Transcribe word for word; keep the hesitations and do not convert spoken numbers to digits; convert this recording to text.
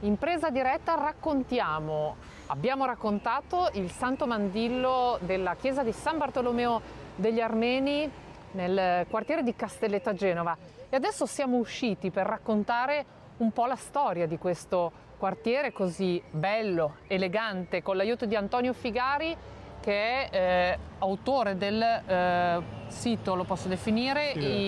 In presa diretta raccontiamo, abbiamo raccontato il Santo Mandillo della chiesa di San Bartolomeo degli Armeni nel quartiere di Castelletta Genova e adesso siamo usciti per raccontare un po' la storia di questo quartiere così bello, elegante, con l'aiuto di Antonio Figari, che è eh, autore del eh, sito, lo posso definire, Sì.